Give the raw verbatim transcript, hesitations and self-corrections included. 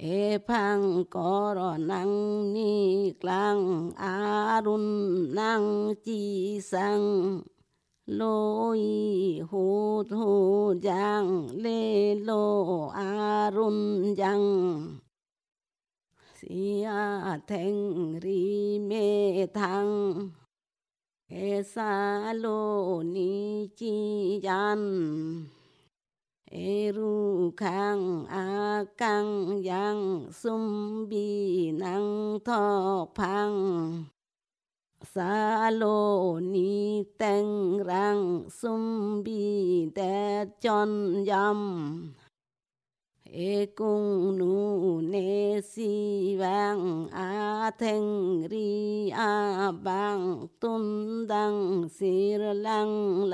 e phang có rò năng ni klang a run năng chi sang lôi hút hút giang lê lô a run giang si a thanh ri mê thăng e sa lô ni chi gian e ru khang a cang yang sum bi năng thọ phang sa lô ni teng rang sum bi te chon yam e cung nu ne si vang a thanh ri a bang tum dang sir lang